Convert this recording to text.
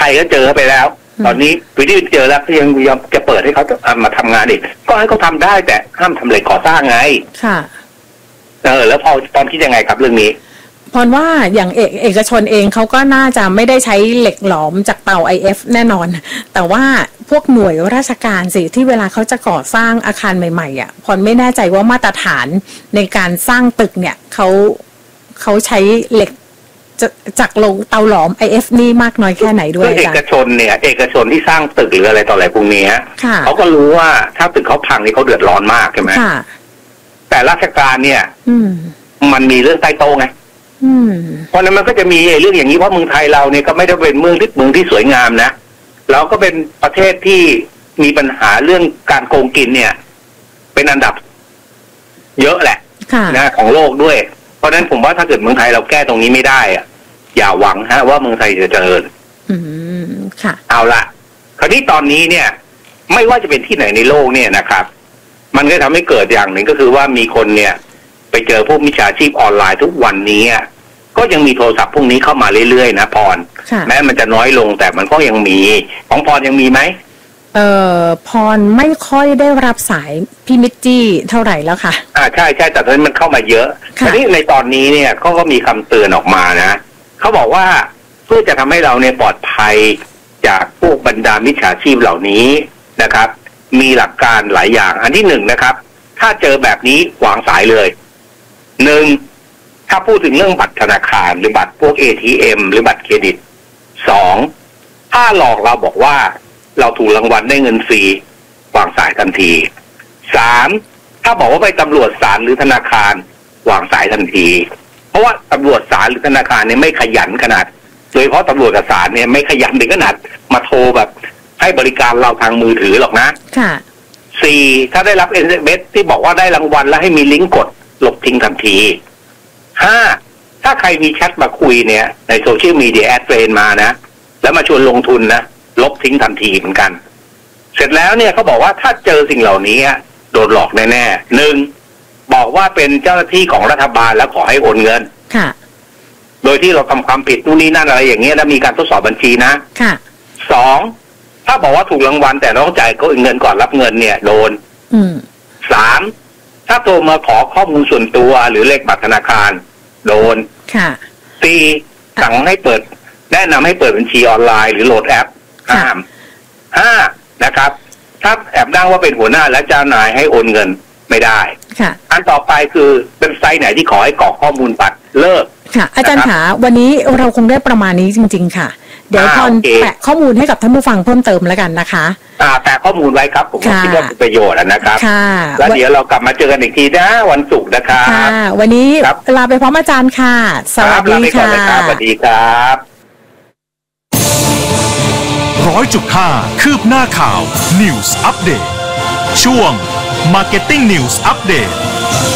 ยก็เจอไปแล้วตอนนี้ฟิลิปปินส์เจอแล้วก็ยังยอมจะเปิดให้เขามาทำงานอีกก็ให้เขาทำได้แต่ห้ามทำเหล็กก่อสร้างไงค่ะแล้วพอตอนคิดยังไงครับเรื่องนี้พรว่าอย่างเอกชนเองเขาก็น่าจะไม่ได้ใช้เหล็กหลอมจากเตา IF แน่นอนแต่ว่าพวกหน่วยราชการสิที่เวลาเขาจะก่อสร้างอาคารใหม่ๆอ่ะพรไม่แน่ใจว่ามาตรฐานในการสร้างตึกเนี่ยเขาใช้เหล็กจากลงเตาหลอม IF นี่มากน้อยแค่ไหนด้วยเอกชนที่สร้างตึกหรืออะไรต่ออะไรพวกนี้เขาก็รู้ว่าถ้าตึกเขาพังนี่เขาเดือดร้อนมากใช่ไหมแต่ราชการเนี่ยมันมีเรื่องใต้โต๊ะไงเพราะนั้นมันก็จะมีเรื่องอย่างนี้เพราะเมืองไทยเราเนี่ยก็ไม่ได้เป็นเมืองที่สวยงามนะเราก็เป็นประเทศที่มีปัญหาเรื่องการโกงกินเนี่ยเป็นอันดับเยอะแหละนะของโลกด้วยเพราะนั้นผมว่าถ้าเกิดเมืองไทยเราแก้ตรงนี้ไม่ได้อ่ะอย่าหวังว่าเมืองไทยจะเจริญค่ะเอาละคราวนี้ตอนนี้เนี่ยไม่ว่าจะเป็นที่ไหนในโลกเนี่ยนะครับมันก็ทำให้เกิดอย่างหนึ่งก็คือว่ามีคนเนี่ยไปเจอพวกมิจฉาชีพออนไลน์ทุกวันนี้ก็ยังมีโทรศัพท์พวกนี้เข้ามาเรื่อยๆนะพรแม้มันจะน้อยลงแต่มันก็ยังมีของพรยังมีไหมพรไม่ค่อยได้รับสายพี่มิจจี้เท่าไหร่แล้วค่ะใช่แต่ตอนนี้มันเข้ามาเยอะทีนี้ในตอนนี้เนี่ยเขาก็มีคำเตือนออกมานะเขาบอกว่าเพื่อจะทำให้เราเนี่ยปลอดภัยจากพวกบรรดามิจฉาชีพเหล่านี้นะครับมีหลักการหลายอย่างอันที่หนึ่งนะครับถ้าเจอแบบนี้วางสายเลยหนึ่งถ้าพูดถึงเรื่องบัตรธนาคารหรือบัตรพวก ATM หรือบัตรเครดิตสองถ้าหลอกเราบอกว่าเราถูกรางวัลได้เงินฟรีวางสายทันทีสามถ้าบอกว่าไปตำรวจศาลหรือธนาคารวางสายทันทีเพราะว่าตำรวจศาลหรือธนาคารเนี่ยไม่ขยันขนาดโดยเฉพาะตำรวจกับศาลเนี่ยไม่ขยันถึงขนาดมาโทรแบบให้บริการเราทางมือถือหรอกนะค่ะสี่ถ้าได้รับ SMS ที่บอกว่าได้รางวัลแล้วให้มีลิงก์กดลบทิ้งทันทีห้าถ้าใครมีแชทมาคุยเนี่ยในโซเชียลมีเดียแอดเฟรนมานะแล้วมาชวนลงทุนนะลบทิ้งทันทีเหมือนกันเสร็จแล้วเนี่ยเขาบอกว่าถ้าเจอสิ่งเหล่านี้โดนหลอกแน่ๆหนึ่งบอกว่าเป็นเจ้าหน้าที่ของรัฐบาลแล้วขอให้โอนเงินค่ะโดยที่เราทำความผิดนู่นนี่นั่นอะไรอย่างเงี้ยแล้วมีการทดสอบบัญชีนะค่ะสองถ้าบอกว่าถูกรางวัลแต่ต้องจ่ายเขาเงินก่อนรับเงินเนี่ยโดนสามถ้าโทรมาขอข้อมูลส่วนตัวหรือเลขบัตรธนาคารโดนค่ะสี่สั่งให้เปิดแนะนำให้เปิดบัญชีออนไลน์หรือโหลดแอปห้ามห้านะครับถ้าแอบอ้างว่าเป็นหัวหน้าและเจ้านายให้โอนเงินไม่ได้ค่ะอันต่อไปคือเป็นไซต์ไหนที่ขอให้กรอกข้อมูลบัตรเลิกค่ะอาจารย์ขาวันนี้เราคงได้ประมาณนี้จริงๆค่ะเดี๋ยวพรแปะข้อมูลให้กับท่านผู้ฟังเพิ่มเติมแล้วกันนะคะแปะข้อมูลไว้ครับผมคิดว่าเป็นประโยชน์นะครับแล้วเดี๋ยวเรากลับมาเจอกันอีกทีนะวันศุกร์นะครับวันนี้ลาไปพร้อมอาจารย์ค่ะสวัสดีค่ะสวัสดีครับ 100.5 คืบหน้าข่าว News Update ช่วง Marketing News Update